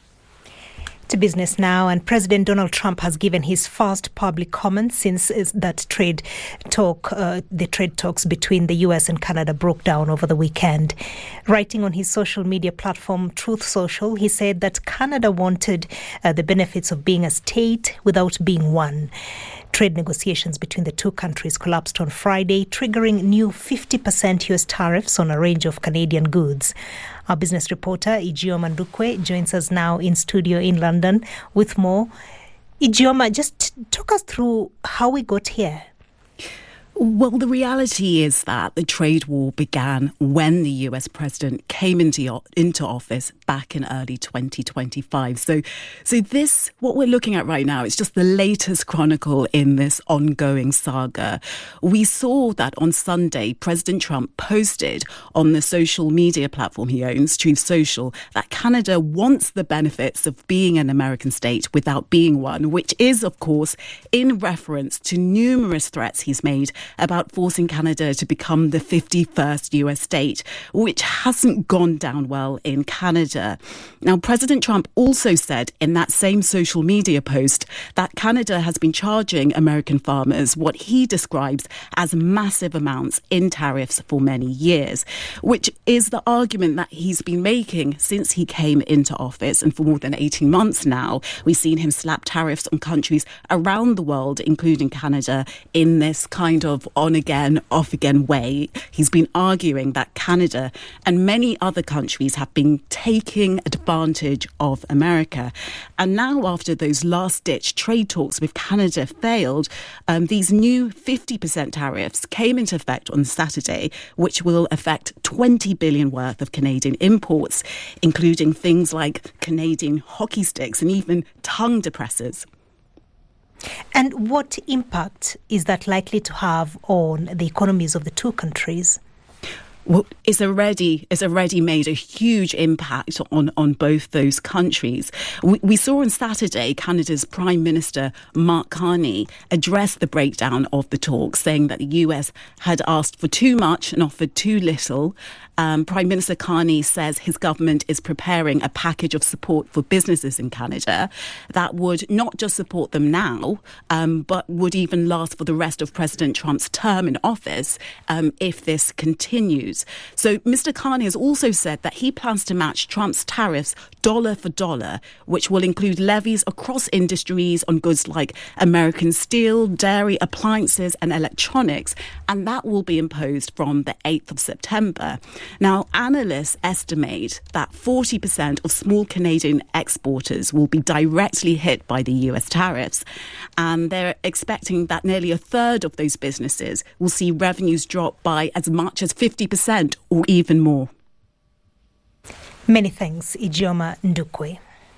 Speaker 11: To business now, and President Donald Trump has given his first public comments since that trade talk, uh, the trade talks between the U S and Canada broke down over the weekend. Writing on his social media platform, Truth Social, he said that Canada wanted uh, the benefits of being a state without being one. Trade negotiations between the two countries collapsed on Friday, triggering new fifty percent U S tariffs on a range of Canadian goods. Our business reporter, Ijeoma Ndukwe, joins us now in studio in London with more. Ijeoma, just talk us through how we got here.
Speaker 21: Well, the reality is that the trade war began when the U S president came into into office back in early twenty twenty-five. So, so this, what we're looking at right now, is just the latest chronicle in this ongoing saga. We saw that on Sunday, President Trump posted on the social media platform he owns, Truth Social, that Canada wants the benefits of being an American state without being one, which is, of course, in reference to numerous threats he's made about forcing Canada to become the fifty-first U S state, which hasn't gone down well in Canada. Canada. Now, President Trump also said in that same social media post that Canada has been charging American farmers what he describes as massive amounts in tariffs for many years, which is the argument that he's been making since he came into office. And for more than eighteen months now, we've seen him slap tariffs on countries around the world, including Canada, in this kind of on-again, off-again way. He's been arguing that Canada and many other countries have been taking advantage of America. And now, after those last-ditch trade talks with Canada failed, um, these new fifty percent tariffs came into effect on Saturday, which will affect twenty billion worth of Canadian imports, including things like Canadian hockey sticks and even tongue depressors.
Speaker 11: And what impact is that likely to have on the economies of the two countries?
Speaker 21: Well, it's already it's already made a huge impact on, on both those countries. We, we saw on Saturday Canada's Prime Minister Mark Carney address the breakdown of the talks, saying that the U S had asked for too much and offered too little. Um, Prime Minister Carney says his government is preparing a package of support for businesses in Canada that would not just support them now, um, but would even last for the rest of President Trump's term in office um, if this continues. So Mister Carney has also said that he plans to match Trump's tariffs dollar for dollar, which will include levies across industries on goods like American steel, dairy, appliances and electronics, and that will be imposed from the eighth of September. Now, analysts estimate that forty percent of small Canadian exporters will be directly hit by the U S tariffs, and they're expecting that nearly a third of those businesses will see revenues drop by as much as fifty percent or even more.
Speaker 11: Many thanks, Ijeoma Ndukwe.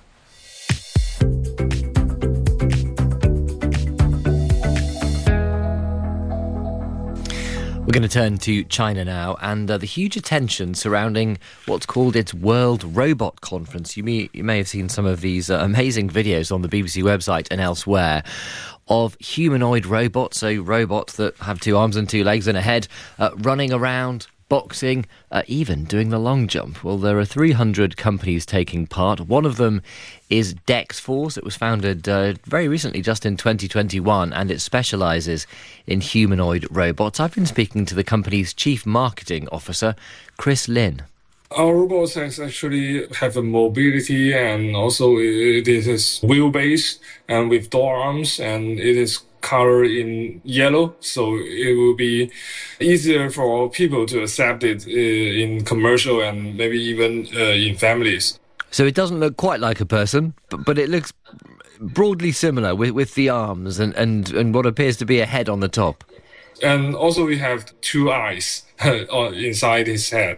Speaker 10: We're going to turn to China now, and uh, the huge attention surrounding what's called its World Robot Conference. You may, you may have seen some of these uh, amazing videos on the B B C website and elsewhere of humanoid robots, so robots that have two arms and two legs and a head, uh, running around, boxing, uh, even doing the long jump. Well, there are three hundred companies taking part. One of them is DexForce. It was founded uh, very recently, just in twenty twenty-one, and it specialises in humanoid robots. I've been speaking to the company's chief marketing officer, Chris Lin.
Speaker 1: Our robots actually have a mobility, and also it is wheel-based and with door arms, and it is color in yellow, so it will be easier for people to accept it in commercial and maybe even uh, in families.
Speaker 10: So it doesn't look quite like a person, but, but it looks broadly similar with, with the arms and, and, and what appears to be a head on the top.
Speaker 1: And also we have two eyes inside his head.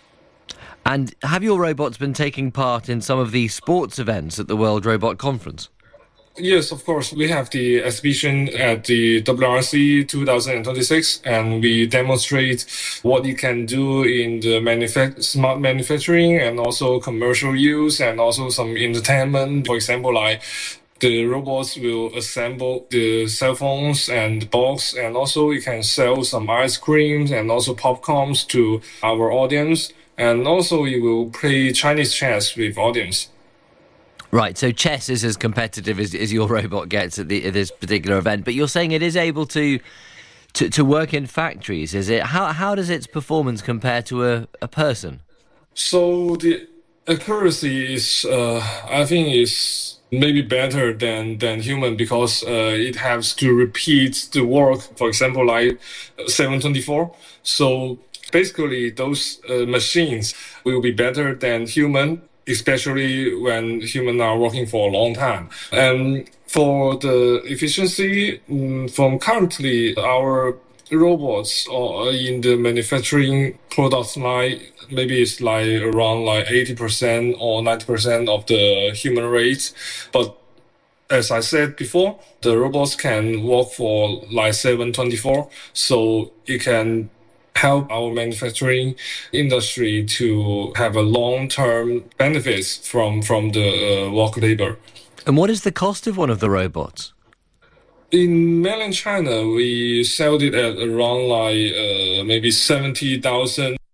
Speaker 10: And have your robots been taking part in some of the sports events at the World Robot Conference?
Speaker 1: Yes, of course. We have the exhibition at the W R C twenty twenty-six, and we demonstrate what you can do in the manufa- smart manufacturing and also commercial use and also some entertainment. For example, like the robots will assemble the cell phones and box, and also you can sell some ice creams and also popcorns to our audience. And also you will play Chinese chess with audience.
Speaker 10: Right, so chess is as competitive as, as your robot gets at, the, at this particular event, but you're saying it is able to, to to work in factories, is it? How how does its performance compare to a, a person?
Speaker 1: So the accuracy is, uh, I think, is maybe better than, than human because uh, it has to repeat the work, for example, like seven twenty-four. So basically, those uh, machines will be better than human, especially when humans are working for a long time. And for the efficiency, um, from currently, our robots are in the manufacturing products line, maybe it's like around like eighty percent or ninety percent of the human rate. But as I said before, the robots can work for like seven twenty-four, so it can help our manufacturing industry to have a long-term benefits from, from the uh, work labor.
Speaker 10: And what is the cost of one of the robots?
Speaker 1: In mainland China, we sell it at around like uh, maybe seventy thousand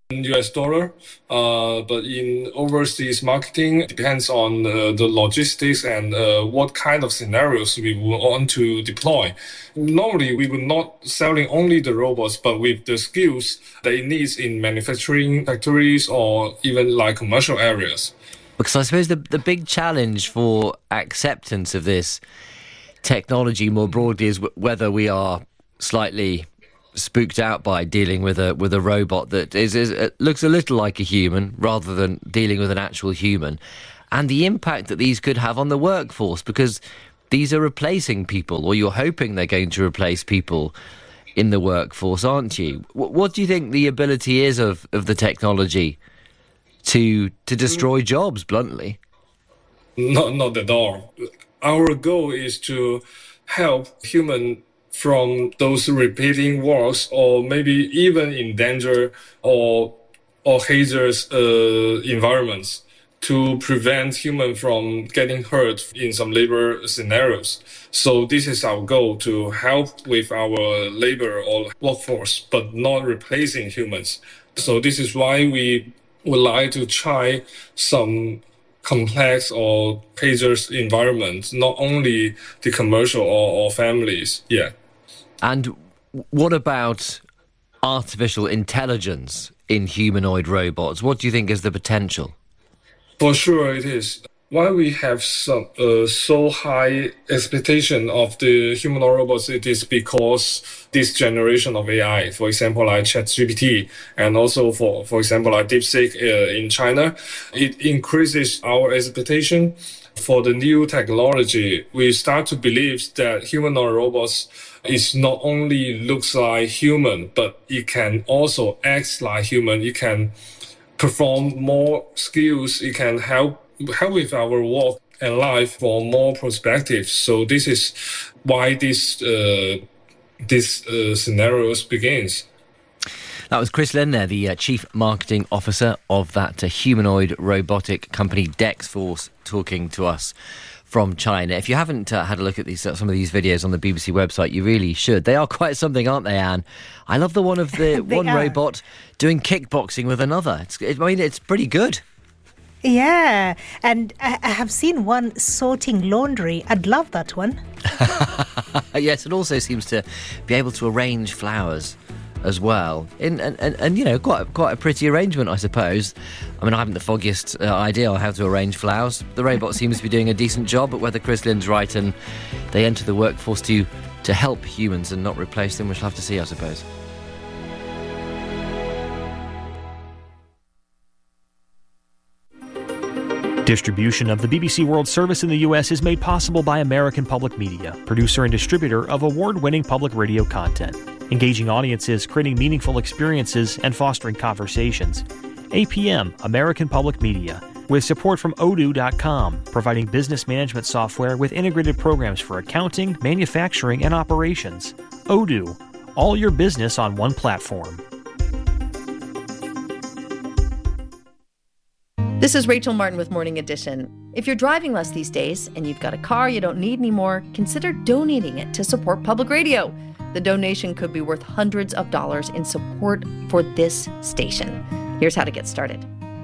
Speaker 1: U S dollar, uh, but in overseas marketing, it depends on uh, the logistics and uh, what kind of scenarios we want to deploy. Normally, we will not selling only the robots, but with the skills they need in manufacturing factories or even like commercial areas.
Speaker 10: Because I suppose the the big challenge for acceptance of this technology more broadly is w- whether we are slightly spooked out by dealing with a with a robot that is, is uh, looks a little like a human rather than dealing with an actual human, and the impact that these could have on the workforce, because these are replacing people, or you're hoping they're going to replace people in the workforce, aren't you? W- what do you think the ability is of, of the technology to to destroy jobs, bluntly?
Speaker 1: Not, not at all. Our goal is to help human from those repeating works, or maybe even in danger or or hazardous uh, environments, to prevent human from getting hurt in some labor scenarios. So this is our goal, to help with our labor or workforce, but not replacing humans. So this is why we would like to try some complex or hazardous environments, not only the commercial or, or families. Yeah.
Speaker 10: And what about artificial intelligence in humanoid robots? What do you think is the potential?
Speaker 1: For sure it is. Why we have some uh, so high expectation of the humanoid robots, it is because this generation of A I, for example, like ChatGPT, and also for, for example, like DeepSeek uh, in China, it increases our expectation for the new technology. We start to believe that humanoid robots is not only looks like human, but it can also act like human. It can perform more skills. It can help help with our work and life for more perspectives. So this is why this uh, this uh, scenarios begins.
Speaker 10: That was Chris Lin there, the uh, Chief Marketing Officer of that uh, humanoid robotic company DexForce, talking to us from China. If you haven't uh, had a look at these uh, some of these videos on the B B C website, you really should. They are quite something, aren't they, Anne? I love the one of the one are. robot doing kickboxing with another. It's, it, I mean, it's pretty good.
Speaker 11: Yeah, and I, I have seen one sorting laundry. I'd love that one.
Speaker 10: Yes, it also seems to be able to arrange flowers as well. In, and, and, and, you know, quite, quite a pretty arrangement, I suppose. I mean, I haven't the foggiest uh, idea on how to arrange flowers. The robot seems to be doing a decent job, but whether Chris Lin's right and they enter the workforce to, to help humans and not replace them, we shall have to see, I suppose.
Speaker 4: Distribution of the B B C World Service in the U S is made possible by American Public Media, producer and distributor of award-winning public radio content, engaging audiences, creating meaningful experiences, and fostering conversations. A P M, American Public Media, with support from odoo dot com, providing business management software with integrated programs for accounting, manufacturing, and operations. Odoo, all your business on one platform.
Speaker 22: This is Rachel Martin with Morning Edition. If you're driving less these days and you've got a car you don't need anymore, consider donating it to support public radio. The donation could be worth hundreds of dollars in support for this station. Here's how to get started.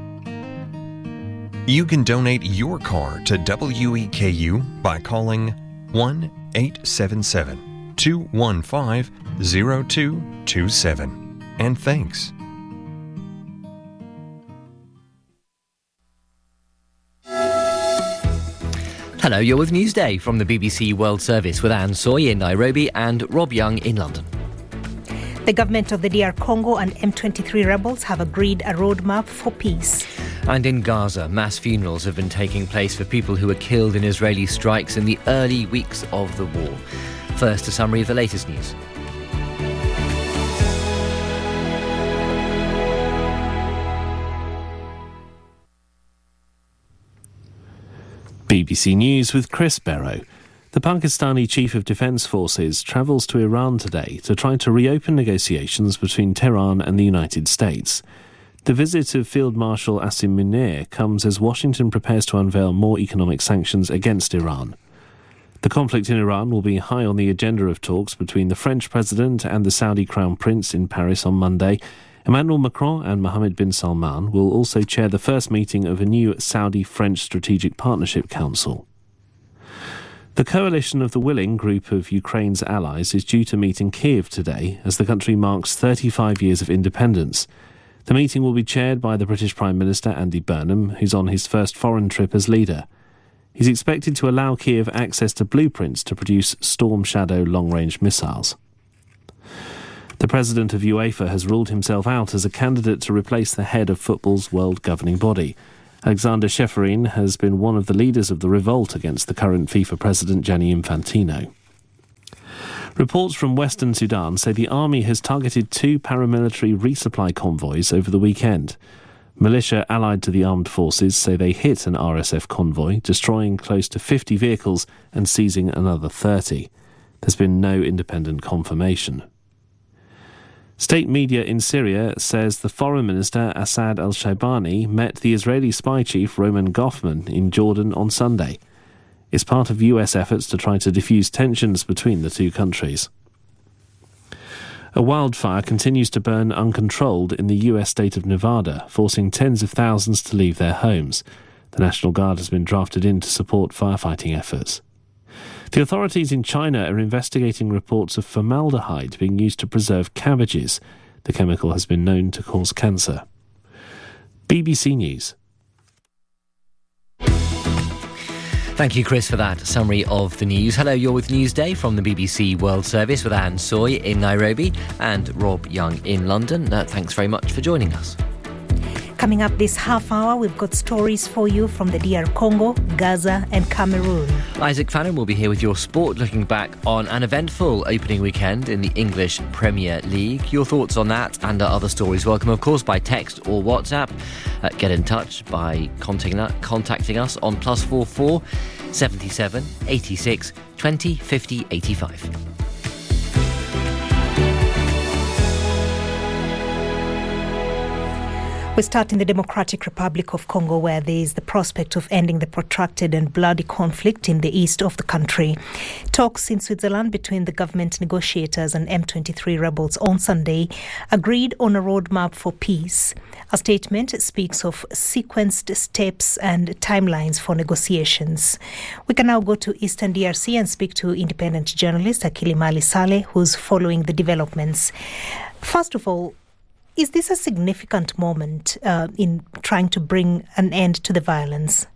Speaker 8: You can donate your car to W E K U by calling one eight seven seven, two one five, zero two two seven. And thanks.
Speaker 10: Hello, you're with Newsday from the B B C World Service with Anne Soy in Nairobi and Rob Young in London.
Speaker 11: The government of the D R Congo and M twenty-three rebels have agreed a roadmap for peace.
Speaker 10: And in Gaza, mass funerals have been taking place for people who were killed in Israeli strikes in the early weeks of the war. First, a summary of the latest news.
Speaker 12: B B C News with Chris Barrow. The Pakistani Chief of Defence Forces travels to Iran today to try to reopen negotiations between Tehran and the United States. The visit of Field Marshal Asim Munir comes as Washington prepares to unveil more economic sanctions against Iran. The conflict in Iran will be high on the agenda of talks between the French President and the Saudi Crown Prince in Paris on Monday, Emmanuel Macron and Mohammed bin Salman will also chair the first meeting of a new Saudi-French Strategic Partnership Council. The coalition of the Willing group of Ukraine's allies is due to meet in Kiev today as the country marks thirty-five years of independence. The meeting will be chaired by the British Prime Minister Andy Burnham, who's on his first foreign trip as leader. He's expected to allow Kiev access to blueprints to produce Storm Shadow long-range missiles. The president of UEFA has ruled himself out as a candidate to replace the head of football's world governing body. Alexander Ceferin has been one of the leaders of the revolt against the current FIFA president Gianni Infantino. Reports from Western Sudan say the army has targeted two paramilitary resupply convoys over the weekend. Militia allied to the armed forces say they hit an R S F convoy, destroying close to fifty vehicles and seizing another thirty. There's been no independent confirmation. State media in Syria says the foreign minister Assad al-Shaibani met the Israeli spy chief Roman Goffman in Jordan on Sunday. It's part of U S efforts to try to defuse tensions between the two countries. A wildfire continues to burn uncontrolled in the U S state of Nevada, forcing tens of thousands to leave their homes. The National Guard has been drafted in to support firefighting efforts. The authorities in China are investigating reports of formaldehyde being used to preserve cabbages. The chemical has been known to cause cancer. B B C News.
Speaker 10: Thank you, Chris, for that summary of the news. Hello, you're with Newsday from the B B C World Service with Anne Soy in Nairobi and Rob Young in London. Uh, thanks very much for joining us.
Speaker 11: Coming up this half hour, we've got stories for you from the D R Congo, Gaza and Cameroon.
Speaker 10: Isaac Fannin will be here with your sport, looking back on an eventful opening weekend in the English Premier League. Your thoughts on that and other stories welcome, of course, by text or WhatsApp. Uh, get in touch by contacting, contacting us on plus four four seventy-seven eighty-six twenty fifty eighty-five.
Speaker 11: We start in the Democratic Republic of Congo, where there is the prospect of ending the protracted and bloody conflict in the east of the country. Talks in Switzerland between the government negotiators and M twenty-three rebels on Sunday agreed on a roadmap for peace. A statement speaks of sequenced steps and timelines for negotiations. We can now go to Eastern D R C and speak to independent journalist Akilimali Saleh, who's following the developments. First of all, is this a significant moment uh, in trying to bring an end to the violence?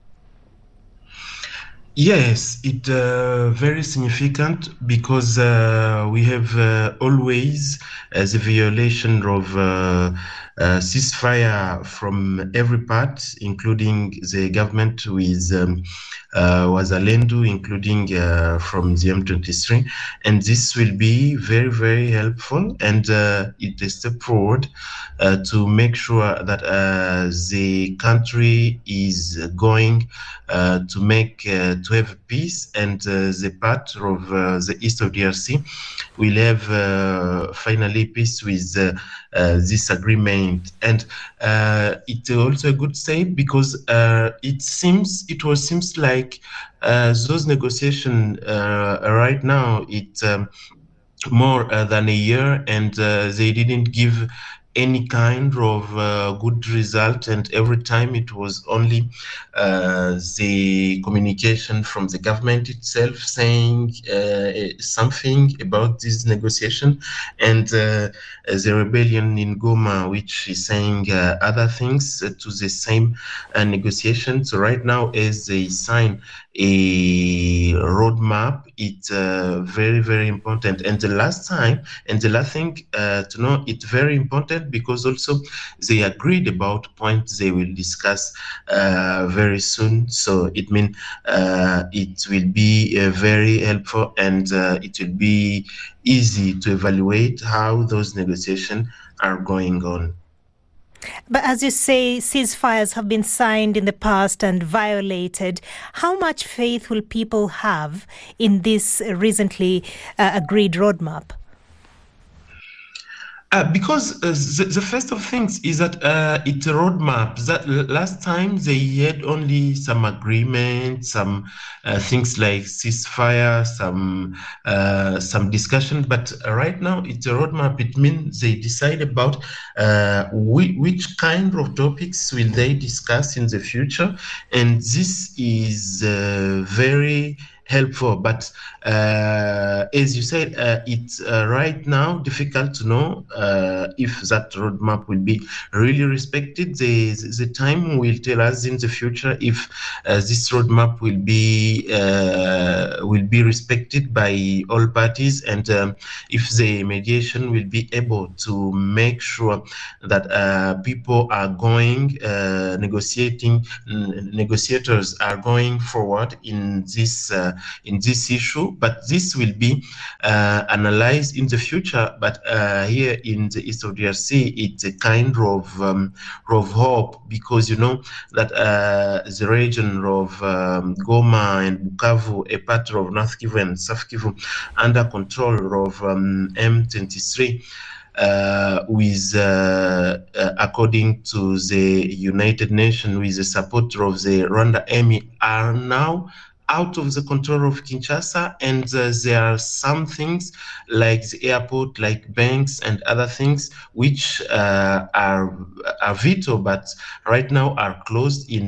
Speaker 5: Yes, it's uh, very significant because uh, we have uh, always uh, the violation of uh, uh, ceasefire from every part, including the government with um, uh, Wazalendo, including uh, from the M twenty-three. And this will be very, very helpful. And uh, it is a step forward uh, to make sure that uh, the country is going uh, to make uh, to have peace, and uh, the part of uh, the east of D R C will have uh, finally peace with uh, uh, this agreement. And uh, it's also a good step because uh, it seems it was seems like uh, those negotiations uh, right now it um, more uh, than a year, and uh, they didn't give any kind of uh, good result, and every time it was only uh, the communication from the government itself saying uh, something about this negotiation, and uh, the rebellion in Goma, which is saying uh, other things uh, to the same uh, negotiation. So right now, as they sign a roadmap, it's uh, very, very important. And the last time, and the last thing uh, to know, it's very important because also they agreed about points they will discuss uh, very soon. So it means uh, it will be uh, very helpful, and uh, it will be easy to evaluate how those negotiations are going on.
Speaker 11: But as you say, ceasefires have been signed in the past and violated. How much faith will people have in this recently uh, agreed roadmap?
Speaker 5: Uh, because uh, the, the first of things is that uh, it's a roadmap. That last time they had only some agreement, some uh, things like ceasefire, some uh, some discussion. But right now it's a roadmap. It means they decide about uh, which, which kind of topics will they discuss in the future, and this is uh, very helpful. But uh, as you said, uh, it's uh, right now difficult to know uh, if that roadmap will be really respected. The, the time will tell us in the future if uh, this roadmap will be uh, will be respected by all parties, and um, if the mediation will be able to make sure that uh, people are going uh, negotiating, negotiators are going forward in this uh, in this issue. But this will be uh, analyzed in the future. But uh, here in the east of D R C, it's a kind of um, of hope, because you know that uh, the region of um, Goma and Bukavu, a part of North Kivu and South Kivu, under control of um, M twenty-three. Uh, with, uh, uh, according to the United Nations, with the support of the Rwanda Army, are now out of the control of Kinshasa, and uh, there are some things like the airport, like banks and other things, which uh, are, are vital, but right now are closed in